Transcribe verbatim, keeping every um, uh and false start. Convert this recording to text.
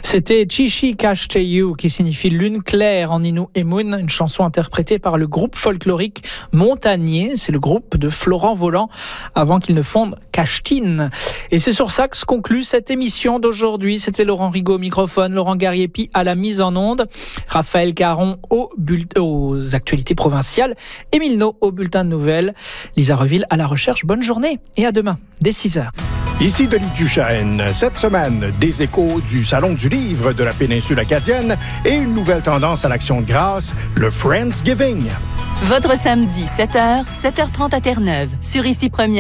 C'était Chichi Kashteyu, qui signifie lune claire en Innu et Moon, une chanson interprétée par le groupe folklorique Montagnier. C'est le groupe de Florent Volant avant qu'il ne fonde Kashtine. Et c'est sur ça que se conclut cette émission d'aujourd'hui. C'était Laurent Rigaud au microphone, Laurent Gariepi à la mise en onde, Raphaël Caron aux, bulle- aux actualités provinciales, Émile No au bulletin de nouvelles, Lisa Reville à la recherche. Bonne journée et à demain dès six heures. Ici Denis Duchesne. Cette semaine, des échos du Salon du Livre de la péninsule acadienne et une nouvelle tendance à l'Action de grâce, le Friendsgiving. Votre samedi, sept heures, sept heures trente à Terre-Neuve, sur Ici Première.